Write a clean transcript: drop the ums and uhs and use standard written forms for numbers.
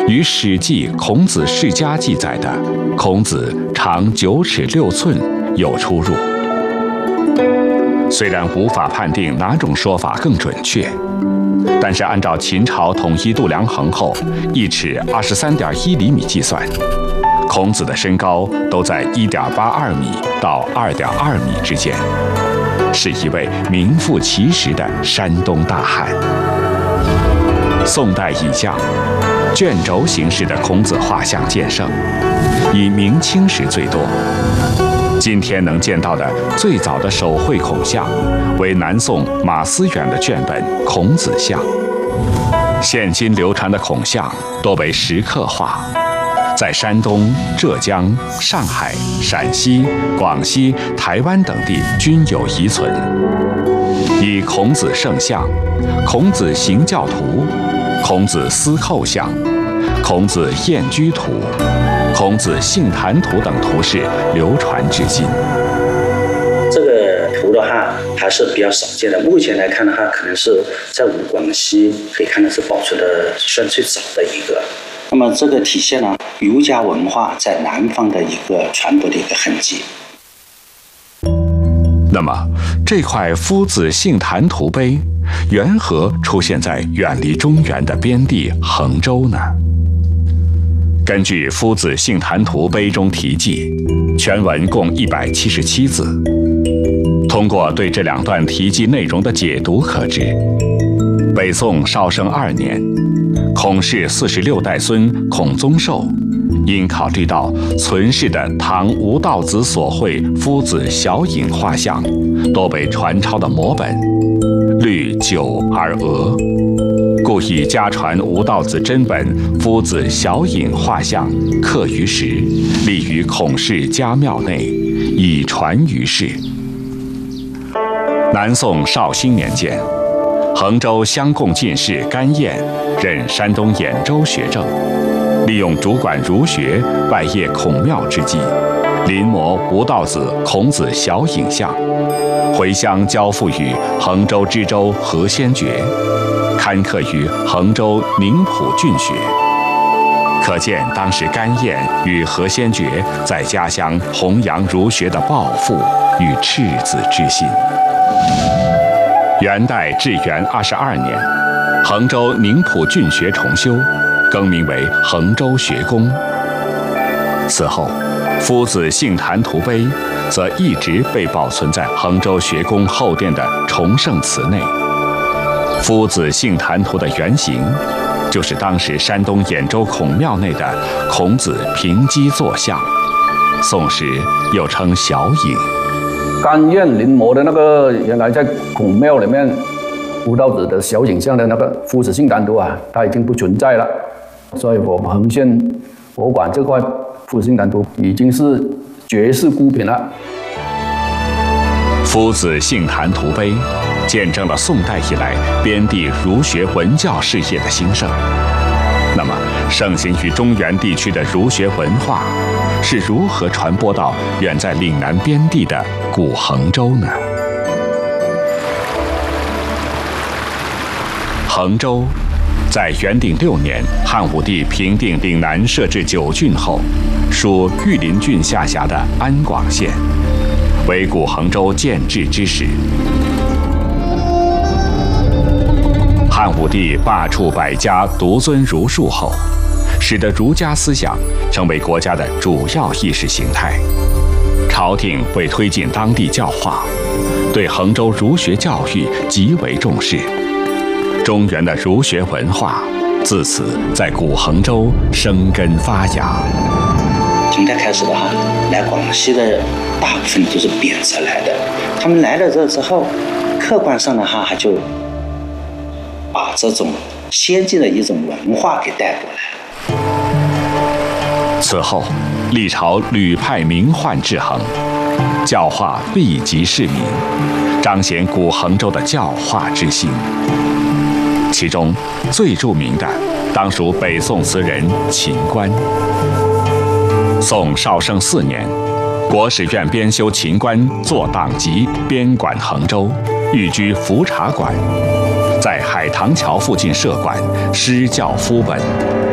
与《史记·孔子世家》记载的孔子长9尺6寸有出入。虽然无法判定哪种说法更准确，但是按照秦朝统一度量衡后1尺23.1厘米计算，孔子的身高都在1.82米到2.2米之间，是一位名副其实的山东大汉。宋代以降，卷轴形式的孔子画像渐盛，以明清时最多。今天能见到的最早的手绘孔像，为南宋马思远的卷本《孔子像》。现今流传的孔像多为石刻画，在山东、浙江、上海、陕西、广西、台湾等地均有遗存。以孔子圣像、孔子行教图、孔子司寇像、孔子宴居图、孔子杏坛图等图式流传至今。 这个图的话还是比较少见的，目前来看的话，可能是在广西可以看到是保存的算最早的一个。那么这个体现了儒家文化在南方的一个传播的一个痕迹。 那么这块夫子杏坛图碑缘何出现在远离中原的边地衡州呢？根据夫子杏坛图碑中题记，全文共177字。通过对这2段题记内容的解读可知，北宋绍圣2年，孔氏46代孙孔宗寿因考虑到存世的唐吴道子所绘夫子小影画像多为传抄的摹本，虑久而讹，故以家传吴道子真本夫子小影画像刻于石，立于孔氏家庙内，以传于世。南宋绍兴年间，衡州乡贡进士甘彦任山东兖州学政，利用主管儒学、拜谒孔庙之机，临摹吴道子、孔子小影像，回乡交付于衡州知州何先觉，刊刻于衡州宁浦郡学。可见当时甘彦与何先觉在家乡弘扬儒学的抱负与赤子之心。元代至元22年，衡州宁浦郡学重修，更名为衡州学宫。此后，夫子杏坛图碑则一直被保存在衡州学宫后殿的崇圣祠内。夫子杏坛图的原型，就是当时山东兖州孔庙内的孔子平基坐像，宋时又称小影。 甘彦临摹的那个原来在孔庙里面吴道子的小影像的那个夫子杏坛图啊，它已经不存在了，所以我们衡县博物馆这块夫子杏坛图已经是绝世孤品了。 夫子杏坛图碑见证了宋代以来边地儒学文教事业的兴盛。那么，盛行于中原地区的儒学文化是如何传播到远在岭南边地的古衡州呢？衡州在元鼎6年汉武帝平定岭南设置9郡后，属玉林郡下辖的安广县，为古衡州建制之始。汉武帝罢黜百家，独尊儒术后，使得儒家思想成为国家的主要意识形态。朝廷为推进当地教化，对衡州儒学教育极为重视。中原的儒学文化自此在古衡州生根发芽。 秦代开始的话，来广西的大部分都是贬谪来的，他们来了这之后，客观上的话还就把这种先进的一种文化给带过来了。 此后，历朝屡派名宦至衡，教化利及市民，彰显古衡州的教化之心。其中最著名的，当属北宋词人秦观。宋绍圣4年，国史院编修秦观作党籍，编管衡州，寓居福茶馆，在海棠桥附近设馆，施教夫本。